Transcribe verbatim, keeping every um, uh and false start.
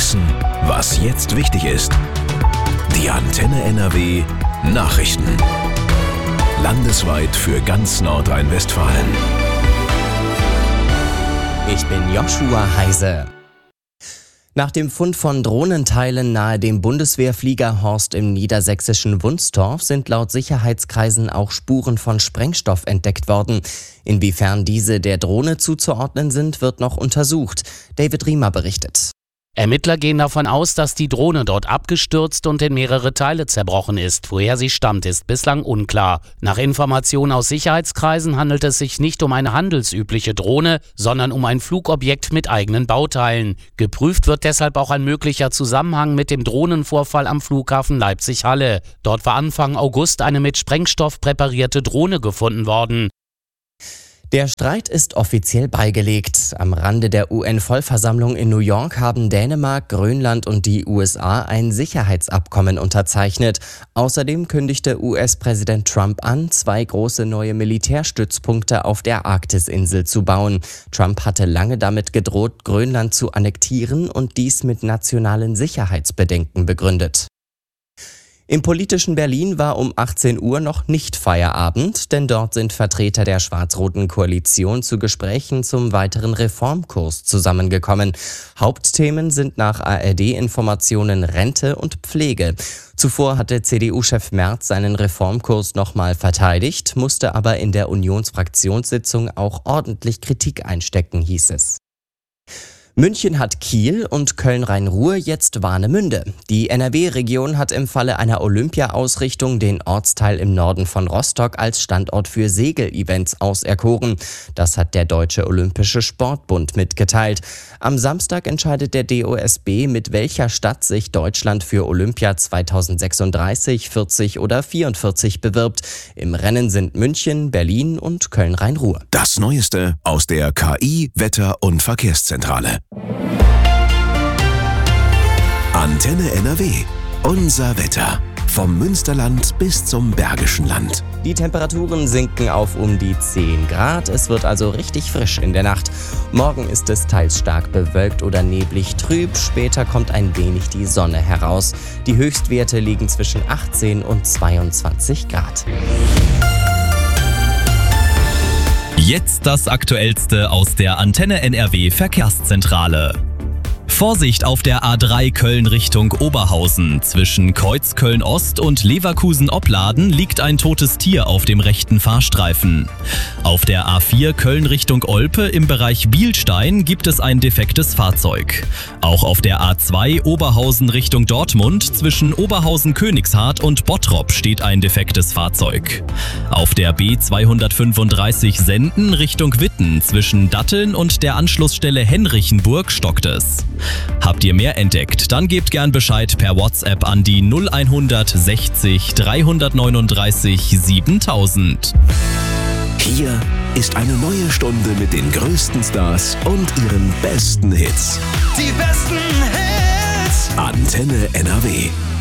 wissen, was jetzt wichtig ist. Die Antenne N R W Nachrichten. Landesweit für ganz Nordrhein-Westfalen. Ich bin Joshua Heise. Nach dem Fund von Drohnenteilen nahe dem Bundeswehrfliegerhorst im niedersächsischen Wunstorf sind laut Sicherheitskreisen auch Spuren von Sprengstoff entdeckt worden. Inwiefern diese der Drohne zuzuordnen sind, wird noch untersucht. David Riemer berichtet. Ermittler gehen davon aus, dass die Drohne dort abgestürzt und in mehrere Teile zerbrochen ist. Woher sie stammt, ist bislang unklar. Nach Informationen aus Sicherheitskreisen handelt es sich nicht um eine handelsübliche Drohne, sondern um ein Flugobjekt mit eigenen Bauteilen. Geprüft wird deshalb auch ein möglicher Zusammenhang mit dem Drohnenvorfall am Flughafen Leipzig-Halle. Dort war Anfang August eine mit Sprengstoff präparierte Drohne gefunden worden. Der Streit ist offiziell beigelegt. Am Rande der U N-Vollversammlung in New York haben Dänemark, Grönland und die U S A ein Sicherheitsabkommen unterzeichnet. Außerdem kündigte U S-Präsident Trump an, zwei große neue Militärstützpunkte auf der Arktisinsel zu bauen. Trump hatte lange damit gedroht, Grönland zu annektieren und dies mit nationalen Sicherheitsbedenken begründet. Im politischen Berlin war um achtzehn Uhr noch nicht Feierabend, denn dort sind Vertreter der schwarz-roten Koalition zu Gesprächen zum weiteren Reformkurs zusammengekommen. Hauptthemen sind nach A R D-Informationen Rente und Pflege. Zuvor hatte C D U-Chef Merz seinen Reformkurs nochmal verteidigt, musste aber in der Unionsfraktionssitzung auch ordentlich Kritik einstecken, hieß es. München hat Kiel und Köln-Rhein-Ruhr jetzt Warnemünde. Die N R W-Region hat im Falle einer Olympia-Ausrichtung den Ortsteil im Norden von Rostock als Standort für Segelevents auserkoren. Das hat der Deutsche Olympische Sportbund mitgeteilt. Am Samstag entscheidet der D O S B, mit welcher Stadt sich Deutschland für Olympia zweitausendsechsunddreißig, vierzig oder vierundvierzig bewirbt. Im Rennen sind München, Berlin und Köln-Rhein-Ruhr. Das Neueste aus der K I-, Wetter- und Verkehrszentrale. Antenne N R W. Unser Wetter. Vom Münsterland bis zum Bergischen Land. Die Temperaturen sinken auf um die zehn Grad. Es wird also richtig frisch in der Nacht. Morgen ist es teils stark bewölkt oder neblig trüb. Später kommt ein wenig die Sonne heraus. Die Höchstwerte liegen zwischen achtzehn und zweiundzwanzig Grad. Jetzt das Aktuellste aus der Antenne N R W Verkehrszentrale. Vorsicht auf der A drei Köln Richtung Oberhausen. Zwischen Kreuzköln-Ost und Leverkusen-Opladen liegt ein totes Tier auf dem rechten Fahrstreifen. Auf der A vier Köln Richtung Olpe im Bereich Bielstein gibt es ein defektes Fahrzeug. Auch auf der A zwei Oberhausen Richtung Dortmund zwischen Oberhausen-Königshardt und Bottrop steht ein defektes Fahrzeug. Auf der B zweihundertfünfunddreißig Senden Richtung Witten zwischen Datteln und der Anschlussstelle Henrichenburg stockt es. Habt ihr mehr entdeckt? Dann gebt gern Bescheid per WhatsApp an die null sechzig, dreihundertneununddreißig, siebentausend. Hier ist eine neue Stunde mit den größten Stars und ihren besten Hits. Die besten Hits. Antenne N R W.